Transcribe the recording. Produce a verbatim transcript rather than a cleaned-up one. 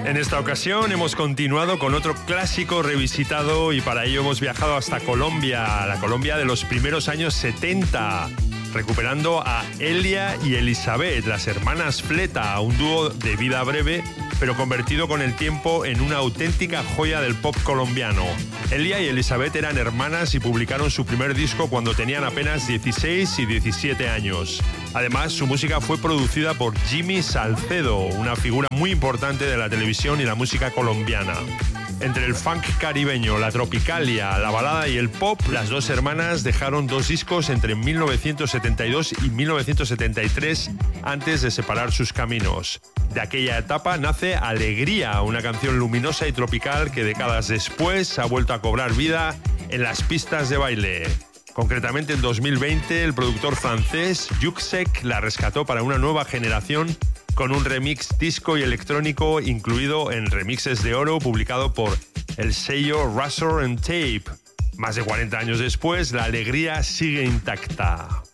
En esta ocasión hemos continuado con otro clásico revisitado y para ello hemos viajado hasta Colombia, la Colombia de los primeros años setenta, recuperando a Elia y Elizabeth, las hermanas Fleta, un dúo de vida breve, pero convertido con el tiempo en una auténtica joya del pop colombiano. Elia y Elizabeth eran hermanas y publicaron su primer disco cuando tenían apenas dieciséis y diecisiete años. Además, su música fue producida por Jimmy Salcedo, una figura muy importante de la televisión y la música colombiana. Entre el funk caribeño, la tropicalia, la balada y el pop, las dos hermanas dejaron dos discos entre mil novecientos setenta y dos y mil novecientos setenta y tres antes de separar sus caminos. De aquella etapa nace Alegría, una canción luminosa y tropical que décadas después ha vuelto a cobrar vida en las pistas de baile. Concretamente en dos mil veinte, el productor francés Yuxek la rescató para una nueva generación con un remix disco y electrónico incluido en Remixes de Oro, publicado por el sello Razor and Tape. Más de cuarenta años después, la alegría sigue intacta.